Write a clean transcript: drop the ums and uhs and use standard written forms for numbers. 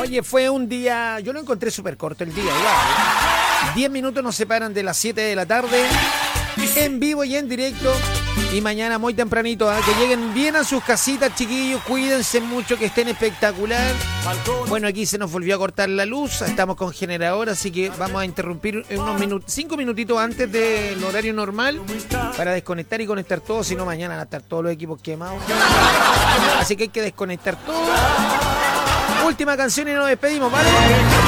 Oye, fue un día, yo lo encontré súper corto el día, igual. 10 minutos nos separan de las 7 de la tarde, en vivo y en directo. Y mañana muy tempranito, que lleguen bien a sus casitas, chiquillos, cuídense mucho, que estén espectacular. Bueno, aquí se nos volvió a cortar la luz, estamos con generador, así que vamos a interrumpir unos 5 minutitos antes del horario normal para desconectar y conectar todo, si no mañana van a estar todos los equipos quemados. Así que hay que desconectar todo. Última canción y nos despedimos, ¿vale?